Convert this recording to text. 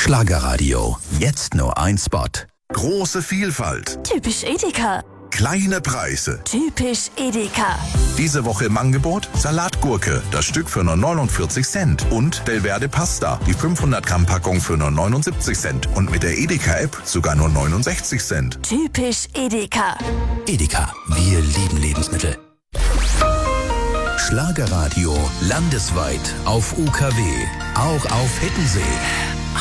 Schlagerradio. Jetzt nur ein Spot. Große Vielfalt. Typisch Edeka. Kleine Preise. Typisch Edeka. Diese Woche im Angebot Salatgurke, das Stück für nur 49 Cent. Und Belverde Pasta, die 500 Gramm Packung für nur 79 Cent. Und mit der Edeka-App sogar nur 69 Cent. Typisch Edeka. Edeka, wir lieben Lebensmittel. Schlagerradio landesweit auf UKW, auch auf Hittensee.